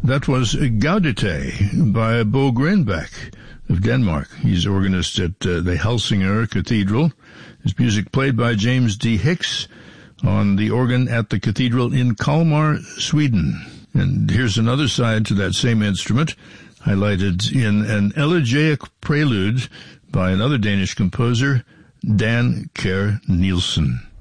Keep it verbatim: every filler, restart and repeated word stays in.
That was Gaudete by Bo Grenbeck of Denmark. He's organist at uh, the Helsinger Cathedral. His music played by James D. Hicks on the organ at the cathedral in Kalmar, Sweden. And here's another side to that same instrument, highlighted in an elegiac prelude by another Danish composer, Dan Kerr Nielsen.